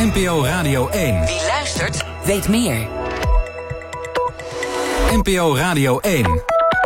NPO Radio 1. Wie luistert, weet meer. NPO Radio 1.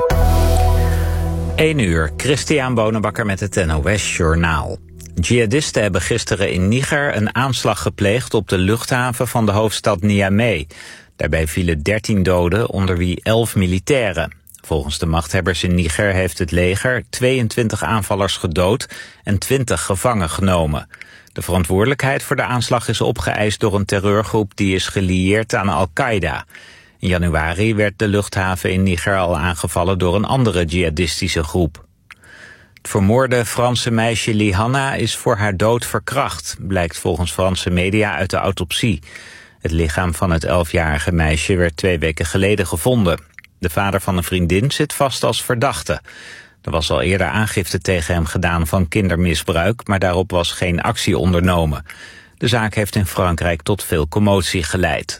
1 uur, Christian Bonenbakker met het NOS Journaal. Jihadisten hebben gisteren in Niger een aanslag gepleegd op de luchthaven van de hoofdstad Niamey. Daarbij vielen 13 doden, onder wie 11 militairen. Volgens de machthebbers in Niger heeft het leger 22 aanvallers gedood en 20 gevangen genomen. De verantwoordelijkheid voor de aanslag is opgeëist door een terreurgroep die is gelieerd aan Al-Qaeda. In januari werd de luchthaven in Niger al aangevallen door een andere jihadistische groep. Het vermoorde Franse meisje Lihanna is voor haar dood verkracht, blijkt volgens Franse media uit de autopsie. Het lichaam van het 11-jarige meisje werd 2 weken geleden gevonden. De vader van een vriendin zit vast als verdachte. Er was al eerder aangifte tegen hem gedaan van kindermisbruik, maar daarop was geen actie ondernomen. De zaak heeft in Frankrijk tot veel commotie geleid.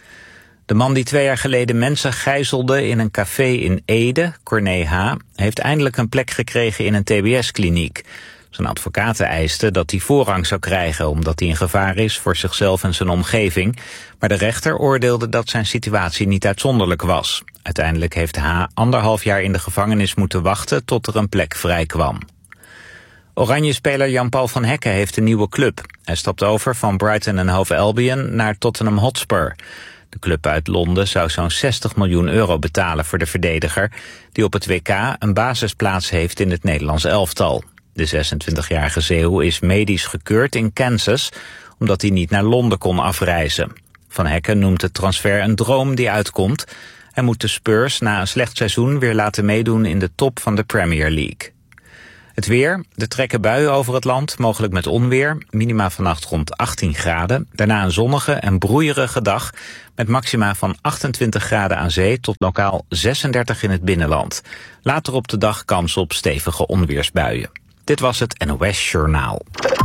De man die 2 jaar geleden mensen gijzelde in een café in Ede, Corné H., heeft eindelijk een plek gekregen in een TBS-kliniek. Zijn advocaten eisten dat hij voorrang zou krijgen, omdat hij in gevaar is voor zichzelf en zijn omgeving. Maar de rechter oordeelde dat zijn situatie niet uitzonderlijk was. Uiteindelijk heeft H. 1,5 jaar in de gevangenis moeten wachten tot er een plek vrij kwam. Oranje-speler Jan-Paul van Hekken heeft een nieuwe club. Hij stapt over van Brighton & Hove Albion naar Tottenham Hotspur. De club uit Londen zou zo'n €60 miljoen betalen voor de verdediger, die op het WK een basisplaats heeft in het Nederlands elftal. De 26-jarige Zeeuw is medisch gekeurd in Kansas, omdat hij niet naar Londen kon afreizen. Van Hekken noemt de transfer een droom die uitkomt. Hij moet de Spurs na een slecht seizoen weer laten meedoen in de top van de Premier League. Het weer, er trekken buien over het land, mogelijk met onweer. Minima vannacht rond 18 graden. Daarna een zonnige en broeierige dag met maxima van 28 graden aan zee tot lokaal 36 in het binnenland. Later op de dag kans op stevige onweersbuien. Dit was het NOS Journaal.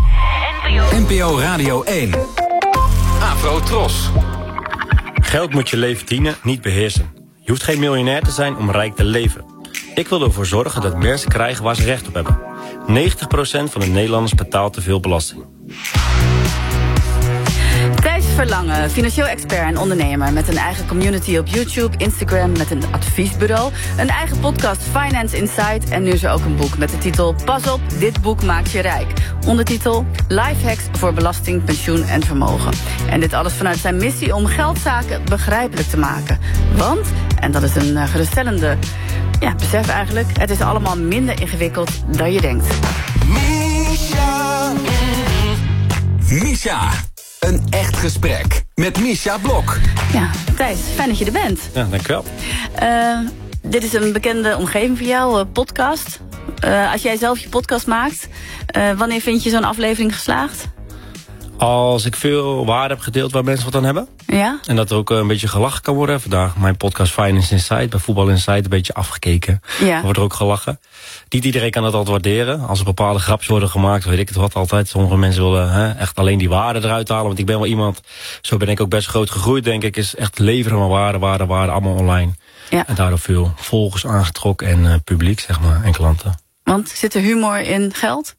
NPO Radio 1. Afro Tros. Geld moet je leven dienen, niet beheersen. Je hoeft geen miljonair te zijn om rijk te leven. Ik wil ervoor zorgen dat mensen krijgen waar ze recht op hebben. 90% van de Nederlanders betaalt te veel belasting. Thijs Verlangen, financieel expert en ondernemer met een eigen community op YouTube, Instagram met een adviesbureau, een eigen podcast Finance Insight en nu is er ook een boek met de titel Pas op, dit boek maakt je rijk. Ondertitel Lifehacks voor belasting, pensioen en vermogen. En dit alles vanuit zijn missie om geldzaken begrijpelijk te maken. Want, en dat is een geruststellende besef eigenlijk, het is allemaal minder ingewikkeld dan je denkt. Misha. Een echt gesprek met Misha Blok. Ja, Thijs, fijn dat je er bent. Ja, dankjewel. Dit is een bekende omgeving voor jou, podcast. Als jij zelf je podcast maakt, wanneer vind je zo'n aflevering geslaagd? Als ik veel waarde heb gedeeld waar mensen wat aan hebben. Ja? En dat er ook een beetje gelachen kan worden. Vandaag mijn podcast Finance Insight, bij Voetbal Insight een beetje afgekeken. Ja. Wordt er ook gelachen. Niet iedereen kan dat altijd waarderen. Als er bepaalde grapjes worden gemaakt, weet ik het wat altijd. Sommige mensen willen echt alleen die waarde eruit halen. Want ik ben wel iemand, zo ben ik ook best groot gegroeid denk ik, is echt leveren van waarde, allemaal online. Ja. En daardoor veel volgers aangetrokken en publiek, zeg maar, en klanten. Want zit er humor in geld?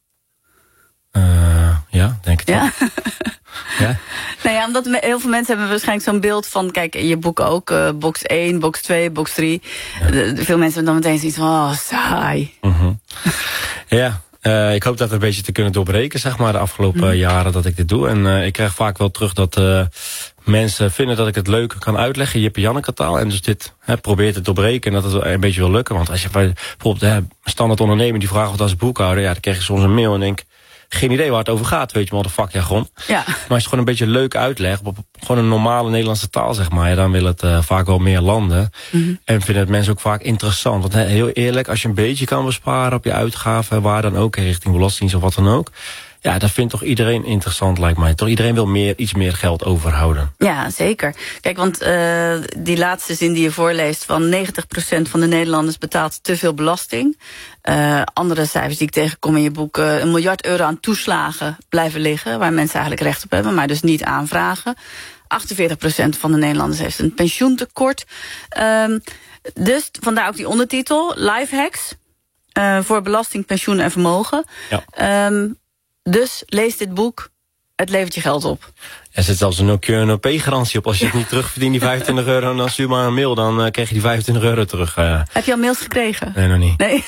Ja, denk ik wel. Ja? Ja? Nou ja, omdat heel veel mensen hebben waarschijnlijk zo'n beeld van, kijk, in je boek ook, box 1, box 2, box 3. Ja. Veel mensen hebben dan meteen zoiets van, saai. Mm-hmm. Ja, ik hoop dat een beetje te kunnen doorbreken, zeg maar, de afgelopen jaren dat ik dit doe. En ik krijg vaak wel terug dat mensen vinden dat ik het leuk kan uitleggen, Jip en Janneke taal. En dus dit probeert te doorbreken en dat het een beetje wil lukken. Want als je bijvoorbeeld een standaard ondernemer die vraagt wat als boekhouder, ja, dan krijg je soms een mail en denk, geen idee waar het over gaat, weet je wel, de vakjargon. Ja. Maar als je het gewoon een beetje leuk uitlegt, op gewoon een normale Nederlandse taal, zeg maar, ja, dan wil het vaak wel meer landen. Mm-hmm. En vinden het mensen ook vaak interessant. Want heel eerlijk, als je een beetje kan besparen op je uitgaven, waar dan ook, richting belasting of wat dan ook, ja, dat vindt toch iedereen interessant, lijkt mij. Toch iedereen wil iets meer geld overhouden. Ja, zeker. Kijk, want die laatste zin die je voorleest, van 90% van de Nederlanders betaalt te veel belasting. Andere cijfers die ik tegenkom in je boek, €1 miljard aan toeslagen blijven liggen, waar mensen eigenlijk recht op hebben, maar dus niet aanvragen. 48% van de Nederlanders heeft een pensioentekort. Dus vandaar ook die ondertitel, Lifehacks voor belasting, pensioen en vermogen. Ja. Dus lees dit boek het levert je geld op. Er zit zelfs een OP-garantie op. Als je het niet terugverdient, die €25, dan stuur maar een mail. Dan krijg je die €25 terug. Heb je al mails gekregen? Nee, nog niet. Nee.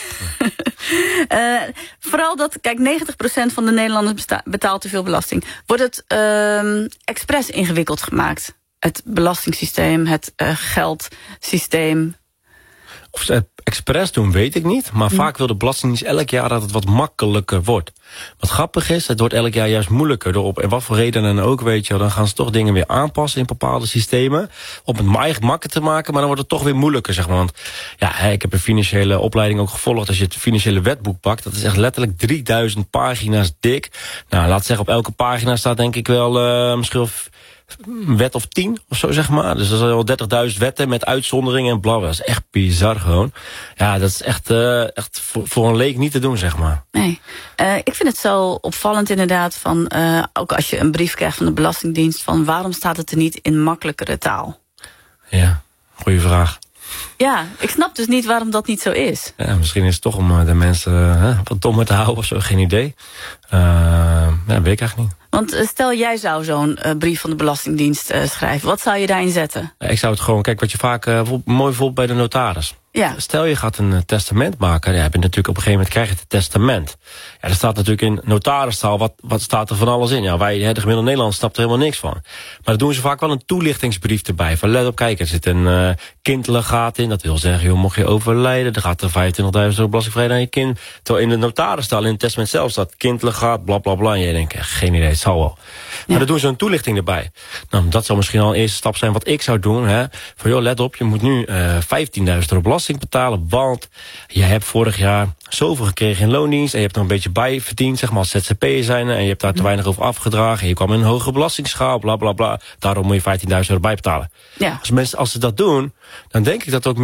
Vooral dat, kijk, 90% van de Nederlanders betaalt te veel belasting. Wordt het expres ingewikkeld gemaakt? Het belastingssysteem, het geldsysteem. Of ze het expres doen, weet ik niet. Maar vaak wil de Belastingdienst elk jaar dat het wat makkelijker wordt. Wat grappig is, het wordt elk jaar juist moeilijker. Door op wat voor redenen dan ook, weet je. Dan gaan ze toch dingen weer aanpassen in bepaalde systemen. Om het eigenlijk makkelijker te maken, maar dan wordt het toch weer moeilijker, zeg maar. Want ja, ik heb een financiële opleiding ook gevolgd. Als je het financiële wetboek pakt, dat is echt letterlijk 3000 pagina's dik. Nou, laat zeggen, op elke pagina staat denk ik wel misschien wel een wet of 10 of zo, zeg maar. Dus dat is al 30.000 wetten met uitzonderingen en bla. Dat is echt bizar gewoon. Ja, dat is echt voor een leek niet te doen, zeg maar. Nee. Ik vind het zo opvallend inderdaad van, ook als je een brief krijgt van de Belastingdienst, van waarom staat het er niet in makkelijkere taal? Ja, goeie vraag. Ja, ik snap dus niet waarom dat niet zo is. Ja, misschien is het toch om de mensen wat dommer te houden of zo, geen idee. Weet ik eigenlijk niet. Want stel jij zou zo'n brief van de Belastingdienst schrijven. Wat zou je daarin zetten? Ik zou het gewoon, kijk wat je vaak, mooi bijvoorbeeld bij de notaris. Ja. Stel je gaat een testament maken, heb je natuurlijk op een gegeven moment krijg je het testament. Ja, er staat natuurlijk in notarisstaal, wat staat er van alles in? Ja, wij, de gemiddelde Nederlander, snapt er helemaal niks van. Maar dan doen ze vaak wel een toelichtingsbrief erbij. Van let op, kijk, er zit een kindlegaat in. Dat wil zeggen, joh, mocht je overlijden, dan gaat er €25.000 belastingvrij aan je kind. Terwijl in de notarisstaal, in het testament zelf staat kindlegaat, bla bla bla. En je denkt, geen idee, het zal wel. Maar dan doen ze een toelichting erbij. Nou, dat zou misschien al een eerste stap zijn wat ik zou doen. Hè. Van joh, let op, je moet nu €15.000 belasting betalen, want je hebt vorig jaar zoveel gekregen in loondienst en je hebt er een beetje bij verdiend, zeg maar, als ZZP'er zijn, en je hebt daar te weinig over afgedragen en je kwam in een hogere belastingsschaal, bla bla bla. Daarom moet je €15.000 bijbetalen. Ja. Als ze dat doen, dan denk ik dat ook